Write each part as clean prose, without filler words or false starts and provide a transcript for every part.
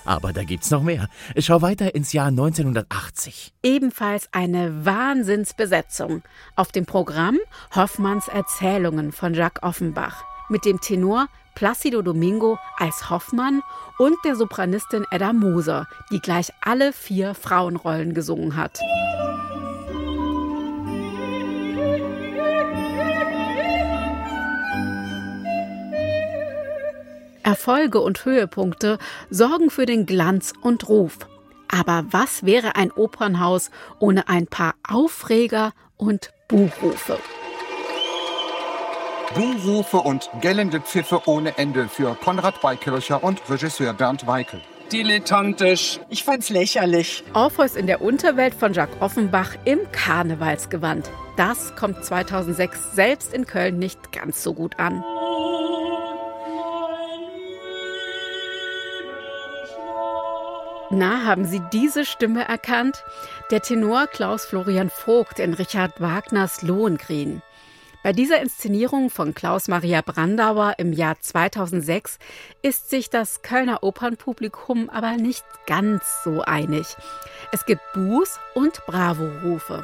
Aber da gibt's noch mehr. Schau weiter ins Jahr 1980. Ebenfalls eine Wahnsinnsbesetzung. Auf dem Programm Hoffmanns Erzählungen von Jacques Offenbach. Mit dem Tenor Plácido Domingo als Hoffmann und der Sopranistin Edda Moser, die gleich alle 4 Frauenrollen gesungen hat. Erfolge und Höhepunkte sorgen für den Glanz und Ruf. Aber was wäre ein Opernhaus ohne ein paar Aufreger und Buhrufe? Buhrufe und gellende Pfiffe ohne Ende für Konrad Beikircher und Regisseur Bernd Weikel. Dilettantisch. Ich fand's lächerlich. Orpheus in der Unterwelt von Jacques Offenbach im Karnevalsgewand. Das kommt 2006 selbst in Köln nicht ganz so gut an. Na, haben Sie diese Stimme erkannt? Der Tenor Klaus Florian Vogt in Richard Wagners Lohengrin. Bei dieser Inszenierung von Klaus Maria Brandauer im Jahr 2006 ist sich das Kölner Opernpublikum aber nicht ganz so einig. Es gibt Buhs und Bravo-Rufe.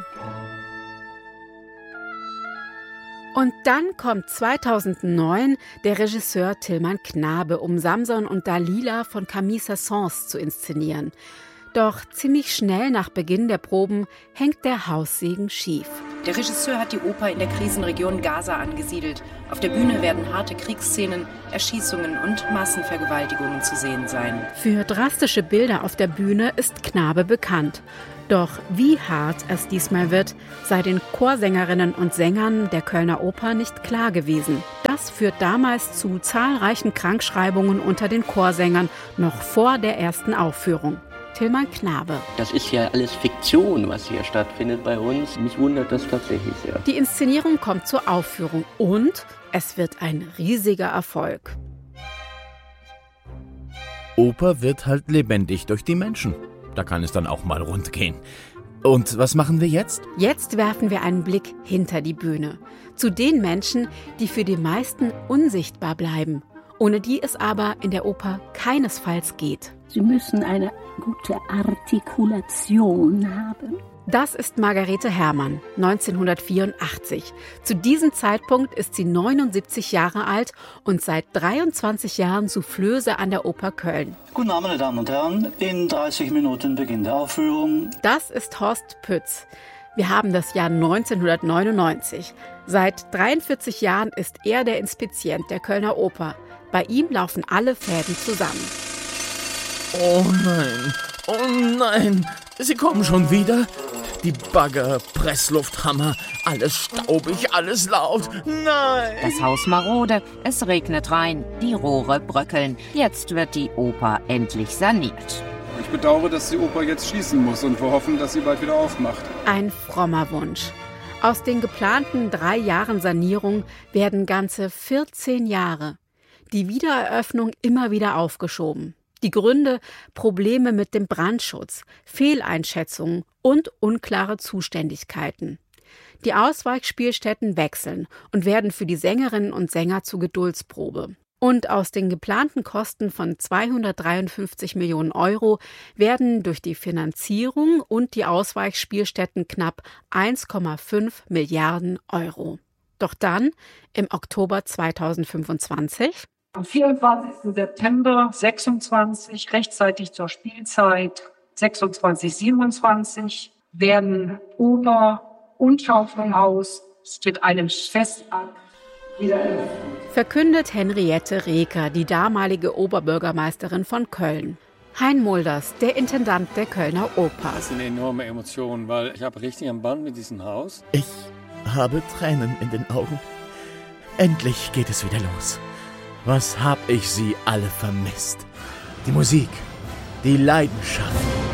Und dann kommt 2009 der Regisseur Tilman Knabe, um Samson und Dalila von Camille Saint-Saëns zu inszenieren. Doch ziemlich schnell nach Beginn der Proben hängt der Haussegen schief. Der Regisseur hat die Oper in der Krisenregion Gaza angesiedelt. Auf der Bühne werden harte Kriegsszenen, Erschießungen und Massenvergewaltigungen zu sehen sein. Für drastische Bilder auf der Bühne ist Knabe bekannt. Doch wie hart es diesmal wird, sei den Chorsängerinnen und Sängern der Kölner Oper nicht klar gewesen. Das führt damals zu zahlreichen Krankschreibungen unter den Chorsängern, noch vor der ersten Aufführung. Tilman Knabe. Das ist ja alles Fiktion, was hier stattfindet bei uns. Mich wundert das tatsächlich sehr. Die Inszenierung kommt zur Aufführung und es wird ein riesiger Erfolg. Oper wird halt lebendig durch die Menschen. Da kann es dann auch mal rund gehen. Und was machen wir jetzt? Jetzt werfen wir einen Blick hinter die Bühne. Zu den Menschen, die für die meisten unsichtbar bleiben. Ohne die es aber in der Oper keinesfalls geht. Sie müssen eine gute Artikulation haben. Das ist Margarete Herrmann, 1984. Zu diesem Zeitpunkt ist sie 79 Jahre alt und seit 23 Jahren Soufflöse an der Oper Köln. Guten Abend, meine Damen und Herren. In 30 Minuten beginnt der Aufführung. Das ist Horst Pütz. Wir haben das Jahr 1999. Seit 43 Jahren ist er der Inspizient der Kölner Oper. Bei ihm laufen alle Fäden zusammen. Oh nein, sie kommen schon wieder. Die Bagger, Presslufthammer, alles staubig, alles laut. Nein! Das Haus marode, es regnet rein, die Rohre bröckeln. Jetzt wird die Oper endlich saniert. Ich bedauere, dass die Oper jetzt schließen muss und wir hoffen, dass sie bald wieder aufmacht. Ein frommer Wunsch. Aus den geplanten 3 Jahren Sanierung werden ganze 14 Jahre. Die Wiedereröffnung immer wieder aufgeschoben. Die Gründe: Probleme mit dem Brandschutz, Fehleinschätzungen und unklare Zuständigkeiten. Die Ausweichspielstätten wechseln und werden für die Sängerinnen und Sänger zur Geduldsprobe. Und aus den geplanten Kosten von 253 Millionen Euro werden durch die Finanzierung und die Ausweichspielstätten knapp 1,5 Milliarden Euro. Doch dann, im Oktober 2025, am 24. September 26, rechtzeitig zur Spielzeit 26/27, werden Oper und Schauspielhaus mit einem Festakt wieder eröffnet. Verkündet Henriette Reker, die damalige Oberbürgermeisterin von Köln. Hein Mulders, der Intendant der Kölner Oper. Das ist eine enorme Emotion, weil ich habe richtig am Band mit diesem Haus. Ich habe Tränen in den Augen. Endlich geht es wieder los. Was hab ich sie alle vermisst? Die Musik, die Leidenschaft.